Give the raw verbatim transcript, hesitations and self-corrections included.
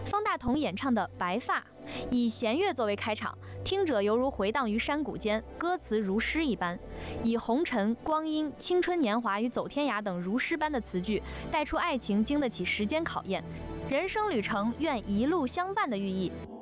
方大同演唱的《白发》，以弦乐作为开场，听者犹如回荡于山谷间，歌词如诗一般，以红尘、光阴、青春年华与走天涯等如诗般的词句，带出爱情经得起时间考验，人生旅程愿一路相伴的寓意。